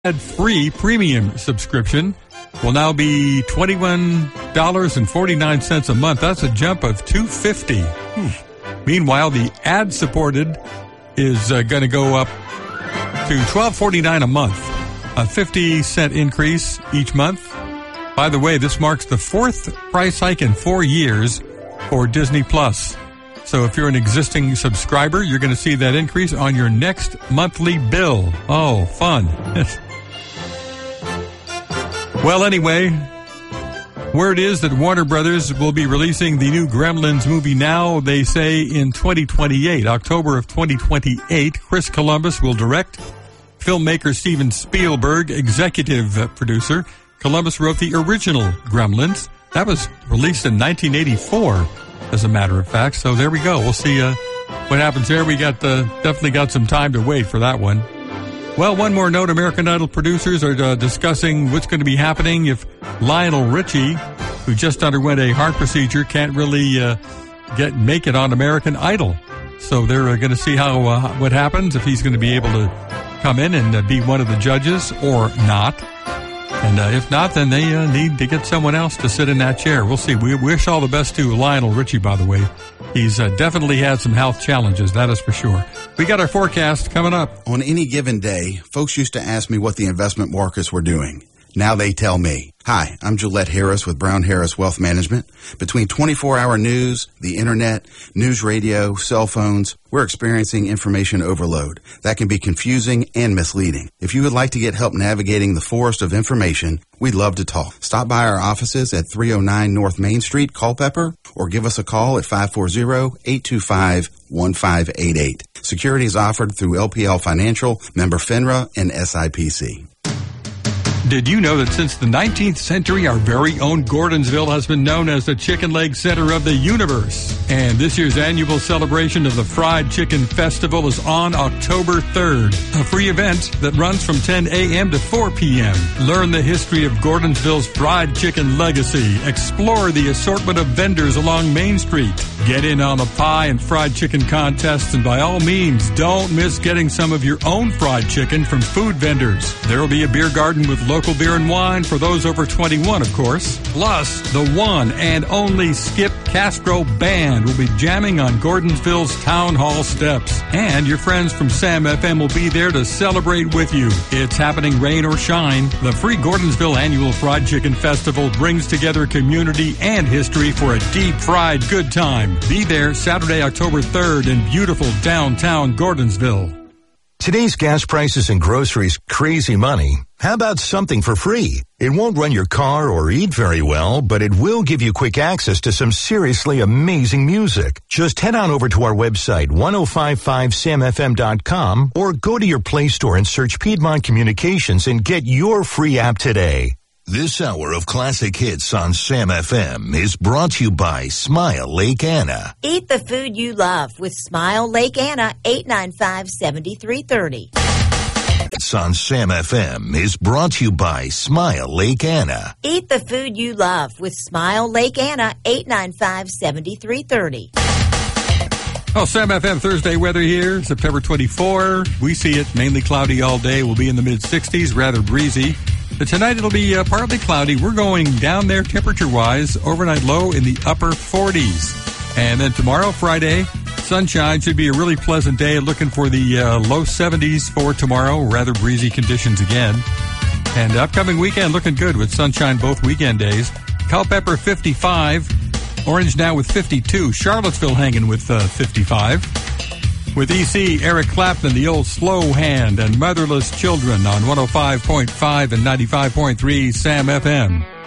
ad-free premium subscription will now be $21.49 a month. That's a jump of $2.50. Meanwhile, the ad-supported is going to go up to $12.49 a month, a 50-cent increase each month. By the way, this marks the fourth price hike in 4 years for Disney Plus. So if you're an existing subscriber, you're going to see that increase on your next monthly bill. Oh, fun. Well, anyway, word is that Warner Brothers will be releasing the new Gremlins movie now, they say, in 2028, October of 2028. Chris Columbus will direct. Filmmaker Steven Spielberg, executive producer. Columbus wrote the original Gremlins. That was released in 1984, as a matter of fact. So there we go. We'll see what happens there. We definitely got some time to wait for that one. Well, one more note. American Idol producers are discussing what's going to be happening if Lionel Richie, who just underwent a heart procedure, can't really make it on American Idol. So they're going to see what happens, if he's going to be able to come in and be one of the judges or not. And if not, then they need to get someone else to sit in that chair. We'll see. We wish all the best to Lionel Richie, by the way. He's definitely had some health challenges, that is for sure. We got our forecast coming up. On any given day, folks used to ask me what the investment markets were doing. Now they tell me. Hi, I'm Gillette Harris with Brown Harris Wealth Management. Between 24-hour news, the internet, news radio, cell phones, we're experiencing information overload. That can be confusing and misleading. If you would like to get help navigating the forest of information, we'd love to talk. Stop by our offices at 309 North Main Street, Culpeper, or give us a call at 540-825-1588. Security is offered through LPL Financial, member FINRA, and SIPC. Did you know that since the 19th century, our very own Gordonsville has been known as the chicken leg center of the universe? And this year's annual celebration of the Fried Chicken Festival is on October 3rd, a free event that runs from 10 a.m. to 4 p.m. Learn the history of Gordonsville's fried chicken legacy. Explore the assortment of vendors along Main Street. Get in on the pie and fried chicken contests, and by all means, don't miss getting some of your own fried chicken from food vendors. There will be a beer garden with local beer and wine for those over 21, of course. Plus, the one and only Skip Castro Band will be jamming on Gordonsville's Town Hall steps. And your friends from Sam FM will be there to celebrate with you. It's happening rain or shine. The free Gordonsville Annual Fried Chicken Festival brings together community and history for a deep fried good time. Be there Saturday, October 3rd in beautiful downtown Gordonsville. Today's gas prices and groceries, crazy money. How about something for free? It won't run your car or eat very well, but it will give you quick access to some seriously amazing music. Just head on over to our website, 1055samfm.com, or go to your Play Store and search Piedmont Communications and get your free app today. This hour of classic hits on Sam FM is brought to you by Smile Lake Anna. Eat the food you love with Smile Lake Anna, 895-7330. It's on Sam FM is brought to you by Smile Lake Anna. Eat the food you love with Smile Lake Anna, 895-7330. Oh, Sam FM Thursday weather here, September 24. We see it mainly cloudy all day. We'll be in the mid-60s, rather breezy. But tonight it'll be partly cloudy. We're going down there temperature-wise, overnight low in the upper 40s. And then tomorrow, Friday, sunshine, should be a really pleasant day. Looking for the low 70s for tomorrow, rather breezy conditions again. And upcoming weekend looking good with sunshine both weekend days. Culpeper 55, Orange now with 52, Charlottesville hanging with 55. With EC, Eric Clapton, The Old Slow Hand, and Motherless Children on 105.5 and 95.3 Sam FM.